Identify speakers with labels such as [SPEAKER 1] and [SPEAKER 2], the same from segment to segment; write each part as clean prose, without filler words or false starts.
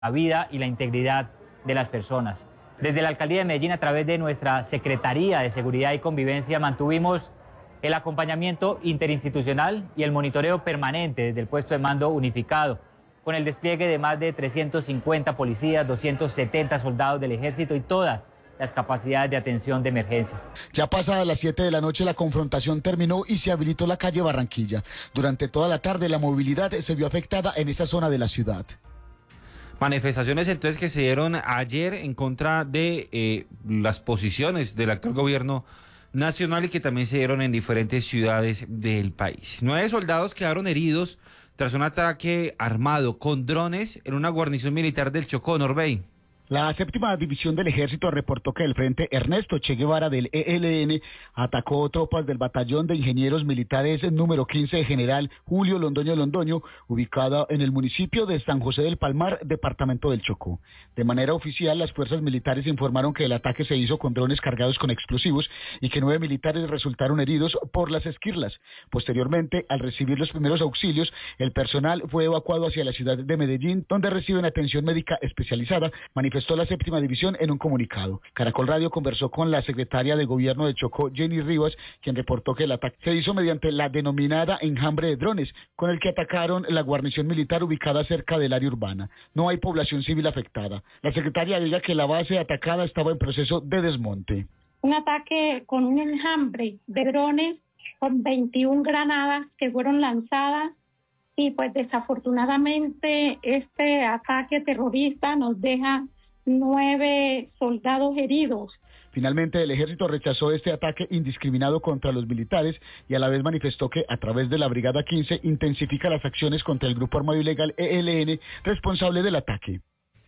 [SPEAKER 1] vida y la integridad de las personas. Desde la Alcaldía de Medellín, a través de nuestra Secretaría de Seguridad y Convivencia, mantuvimos el acompañamiento interinstitucional y el monitoreo permanente desde el puesto de mando unificado, con el despliegue de más de 350 policías, 270 soldados del ejército y todas las capacidades de atención de emergencias.
[SPEAKER 2] Ya pasadas las 7 de la noche la confrontación terminó y se habilitó la calle Barranquilla. Durante toda la tarde la movilidad se vio afectada en esa zona de la ciudad.
[SPEAKER 3] Manifestaciones entonces que se dieron ayer en contra de las posiciones del actual gobierno nacional y que también se dieron en diferentes ciudades del país. 9 soldados quedaron heridos tras un ataque armado con drones en una guarnición militar del Chocó, Norbey.
[SPEAKER 4] La séptima división del ejército reportó que el frente Ernesto Che Guevara del ELN atacó tropas del batallón de ingenieros militares número 15 de General Julio Londoño Londoño, ubicada en el municipio de San José del Palmar, departamento del Chocó. De manera oficial, las fuerzas militares informaron que el ataque se hizo con drones cargados con explosivos y que 9 militares resultaron heridos por las esquirlas. Posteriormente, al recibir los primeros auxilios, el personal fue evacuado hacia la ciudad de Medellín, donde reciben atención médica especializada, manifestó la séptima división en un comunicado. Caracol Radio conversó con la secretaria de Gobierno de Chocó, Jenny Rivas, quien reportó que el ataque se hizo mediante la denominada enjambre de drones, con el que atacaron la guarnición militar ubicada cerca del área urbana. No hay población civil afectada. La secretaria diga que la base atacada estaba en proceso de desmonte.
[SPEAKER 5] Un ataque con un enjambre de drones con 21 granadas que fueron lanzadas y pues desafortunadamente este ataque terrorista nos deja 9 soldados heridos.
[SPEAKER 4] Finalmente, el ejército rechazó este ataque indiscriminado contra los militares y a la vez manifestó que a través de la Brigada 15 intensifica las acciones contra el grupo armado ilegal ELN responsable del ataque.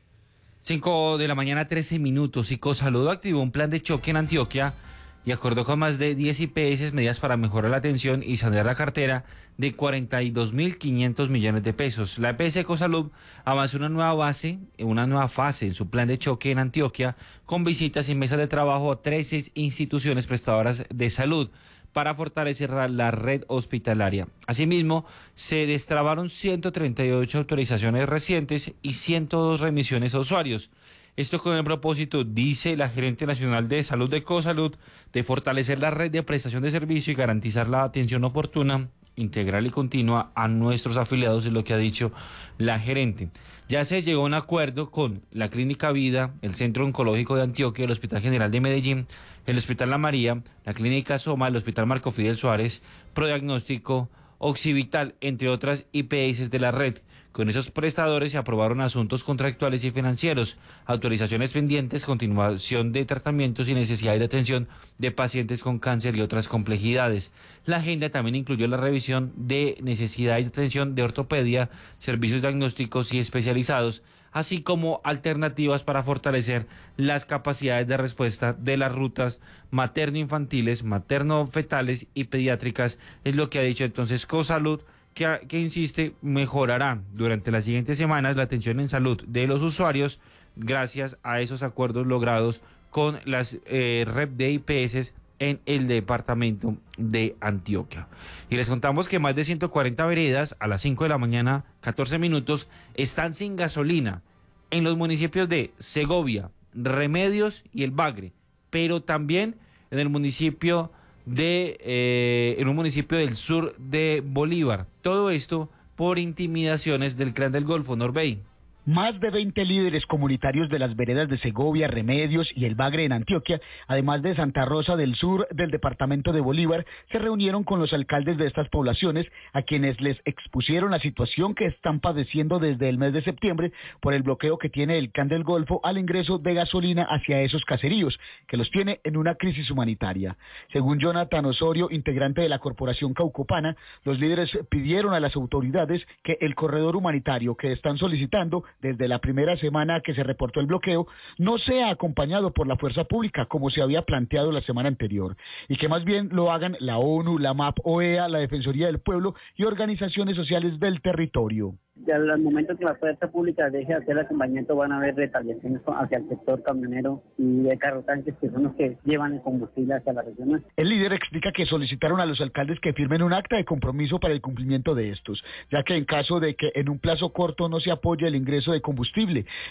[SPEAKER 3] 5 de la mañana, 13 minutos. Psicosalud activó un plan de choque en Antioquia y acordó con más de 10 IPS medidas para mejorar la atención y sanear la cartera de 42.500 millones de pesos. La EPS Ecosalud avanzó una nueva fase en su plan de choque en Antioquia, con visitas y mesas de trabajo a 13 instituciones prestadoras de salud para fortalecer la red hospitalaria. Asimismo, se destrabaron 138 autorizaciones recientes y 102 remisiones a usuarios. Esto con el propósito, dice la gerente nacional de salud de Ecosalud, de fortalecer la red de prestación de servicio y garantizar la atención oportuna, integral y continua a nuestros afiliados, es lo que ha dicho la gerente. Ya se llegó a un acuerdo con la Clínica Vida, el Centro Oncológico de Antioquia, el Hospital General de Medellín, el Hospital La María, la Clínica Soma, el Hospital Marco Fidel Suárez, Prodiagnóstico, Oxivital, entre otras IPS de la red. Con esos prestadores se aprobaron asuntos contractuales y financieros, autorizaciones pendientes, continuación de tratamientos y necesidades de atención de pacientes con cáncer y otras complejidades. La agenda también incluyó la revisión de necesidades de atención de ortopedia, servicios diagnósticos y especializados, así como alternativas para fortalecer las capacidades de respuesta de las rutas materno-infantiles, materno-fetales y pediátricas, es lo que ha dicho entonces Cosalud, que insiste, mejorará durante las siguientes semanas la atención en salud de los usuarios gracias a esos acuerdos logrados con las red de IPS en el departamento de Antioquia. Y les contamos que más de 140 veredas a las 5 de la mañana, 14 minutos, están sin gasolina en los municipios de Segovia, Remedios y El Bagre, pero también en el municipio en un municipio del sur de Bolívar. Todo esto por intimidaciones del Clan del Golfo, Norbey.
[SPEAKER 4] Más de 20 líderes comunitarios de las veredas de Segovia, Remedios y El Bagre en Antioquia, además de Santa Rosa del Sur del departamento de Bolívar, se reunieron con los alcaldes de estas poblaciones, a quienes les expusieron la situación que están padeciendo desde el mes de septiembre por el bloqueo que tiene el Clan del Golfo al ingreso de gasolina hacia esos caseríos, que los tiene en una crisis humanitaria. Según Jonathan Osorio, integrante de la Corporación Caucopana, los líderes pidieron a las autoridades que el corredor humanitario que están solicitando desde la primera semana que se reportó el bloqueo, no sea acompañado por la fuerza pública, como se había planteado la semana anterior, y que más bien lo hagan la ONU, la MAP, OEA, la Defensoría del Pueblo y organizaciones sociales del territorio.
[SPEAKER 6] Ya al momento que la fuerza pública deje de hacer el acompañamiento van a haber retaliaciones hacia el sector camionero y de carrotanques, que son los que llevan el combustible hacia la región.
[SPEAKER 4] El líder explica que solicitaron a los alcaldes que firmen un acta de compromiso para el cumplimiento de estos, ya que en caso de que en un plazo corto no se apoye el ingreso de combustible,